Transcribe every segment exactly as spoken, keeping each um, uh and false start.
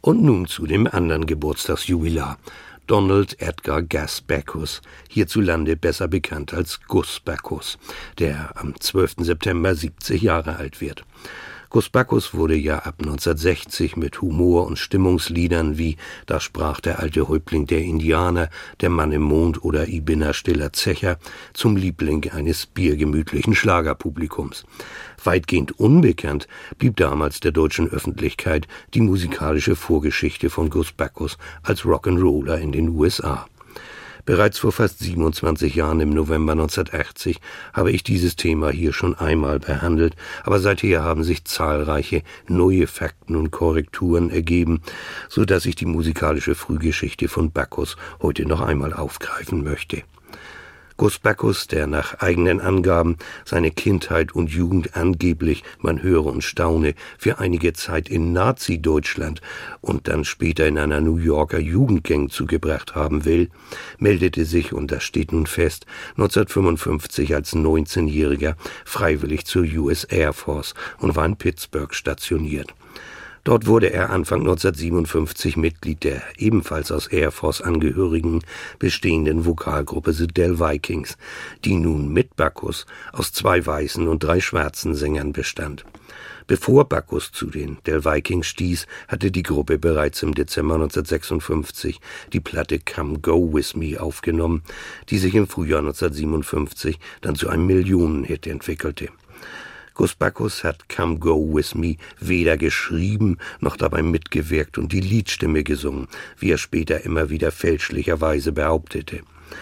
Und nun zu dem anderen Geburtstagsjubilar. Donald Edgar Gas Backus, hierzulande besser bekannt als Gus Backus, der am zwölften September siebzig Jahre alt wird. Gus Backus wurde ja ab neunzehnhundertsechzig mit Humor- und Stimmungsliedern wie »Da sprach der alte Häuptling der Indianer«, »Der Mann im Mond« oder »I bin a stiller Zecher« zum Liebling eines biergemütlichen Schlagerpublikums. Weitgehend unbekannt blieb damals der deutschen Öffentlichkeit die musikalische Vorgeschichte von Gus Backus als Rock'n'Roller in den U S A. Bereits vor fast siebenundzwanzig Jahren, im November neunzehnhundertachtzig, habe ich dieses Thema hier schon einmal behandelt, aber seither haben sich zahlreiche neue Fakten und Korrekturen ergeben, so dass ich die musikalische Frühgeschichte von Backus heute noch einmal aufgreifen möchte. Gus Backus, der nach eigenen Angaben seine Kindheit und Jugend angeblich, man höre und staune, für einige Zeit in Nazi-Deutschland und dann später in einer New Yorker Jugendgang zugebracht haben will, meldete sich, und das steht nun fest, neunzehnhundertfünfundfünfzig als neunzehnjähriger freiwillig zur U S Air Force und war in Pittsburgh stationiert. Dort wurde er Anfang neunzehnhundertsiebenundfünfzig Mitglied der ebenfalls aus Air Force angehörigen bestehenden Vokalgruppe The Del Vikings, die nun mit Backus aus zwei weißen und drei schwarzen Sängern bestand. Bevor Backus zu den Del Vikings stieß, hatte die Gruppe bereits im Dezember neunzehnhundertsechsundfünfzig die Platte Come Go With Me aufgenommen, die sich im Frühjahr neunzehnhundertsiebenundfünfzig dann zu einem Millionenhit entwickelte. Gus Backus hat Come Go With Me weder geschrieben noch dabei mitgewirkt und die Liedstimme gesungen, wie er später immer wieder fälschlicherweise behauptete.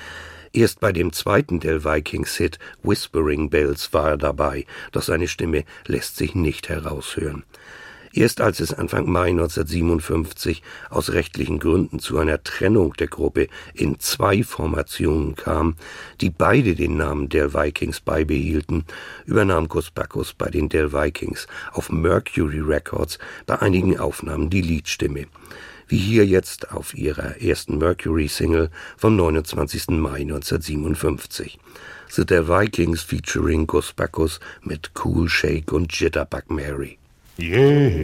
Erst bei dem zweiten Del Vikings-Hit Whispering Bells war er dabei, doch seine Stimme lässt sich nicht heraushören. Erst als es Anfang Mai neunzehnhundertsiebenundfünfzig aus rechtlichen Gründen zu einer Trennung der Gruppe in zwei Formationen kam, die beide den Namen Del Vikings beibehielten, übernahm Gus Backus bei den Del Vikings auf Mercury Records bei einigen Aufnahmen die Liedstimme, wie hier jetzt auf ihrer ersten Mercury-Single vom neunundzwanzigsten Mai neunzehnhundertsiebenundfünfzig. The Del Vikings featuring Gus Backus mit Cool Shake und Jitterbug Mary. Yeah.